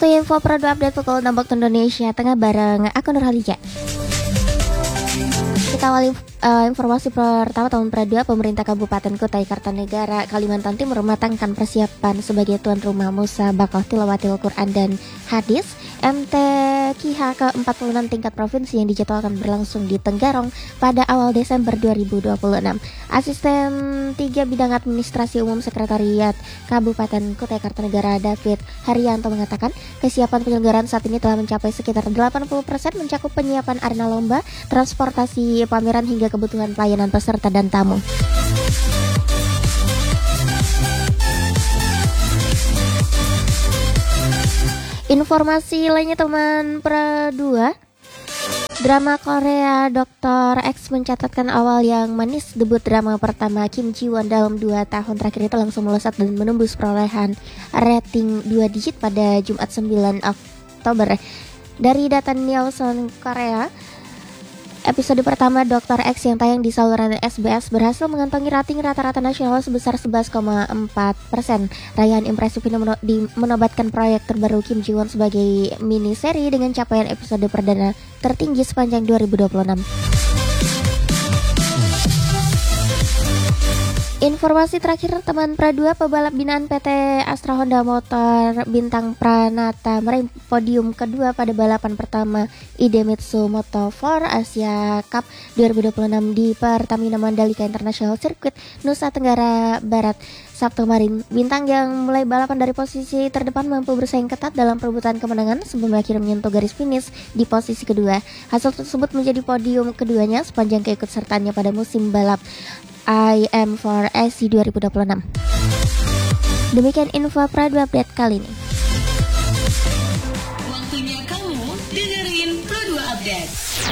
Waktu info Pro 2 update pukul 6 waktu Indonesia Tengah bareng aku Nur Halija. Kita awali informasi pertama tahun Pro 2. Pemerintah Kabupaten Kutai Kartanegara, Kalimantan Timur mematangkan persiapan sebagai tuan rumah Musabaqah Tilawatil Quran dan Hadis MTQH ke-46 tingkat provinsi yang dijadwalkan berlangsung di Tenggarong pada awal Desember 2026. Asisten 3 Bidang Administrasi Umum Sekretariat Kabupaten Kutai Kartanegara David Haryanto mengatakan kesiapan penyelenggaraan saat ini telah mencapai sekitar 80%, mencakup penyiapan arena lomba, transportasi pameran hingga kebutuhan pelayanan peserta dan tamu. Informasi lainnya teman Pro 2. Drama Korea Dr. X mencatatkan awal yang manis. Debut drama pertama Kim Ji Won dalam 2 tahun terakhir itu langsung melesat dan menembus perolehan rating 2 digit pada Jumat 9 Oktober. Dari data Nielsen Korea, episode pertama Dr. X yang tayang di saluran SBS berhasil mengantongi rating rata-rata nasional sebesar 11,4%. Rayaan impresif ini menobatkan proyek terbaru Kim Ji Won sebagai mini seri dengan capaian episode perdana tertinggi sepanjang 2026. Informasi terakhir teman Pro 2, pebalap binaan PT Astra Honda Motor Bintang Pranata meraih podium kedua pada balapan pertama Idemitsu Moto4 Asia Cup 2026 di Pertamina Mandalika International Circuit, Nusa Tenggara Barat Sabtu kemarin. Bintang yang mulai balapan dari posisi terdepan mampu bersaing ketat dalam perebutan kemenangan sebelum akhirnya menyentuh garis finish di posisi kedua. Hasil tersebut menjadi podium keduanya sepanjang keikutsertaannya pada musim balap IM4SC 2026. Demikian info Pro 2 update kali ini. Waktunya kamu dengerin Pro 2 update.